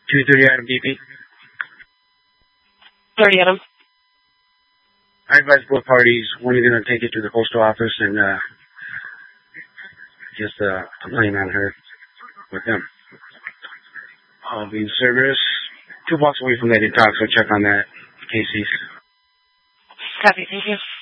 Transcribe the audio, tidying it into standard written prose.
230 Adam DP. 30 Adam. I advise both parties. One is going to take it to the postal office and just complain on her with them. I'll be in service 2 blocks away from that detox, so check on that, Casey's. Copy, thank you.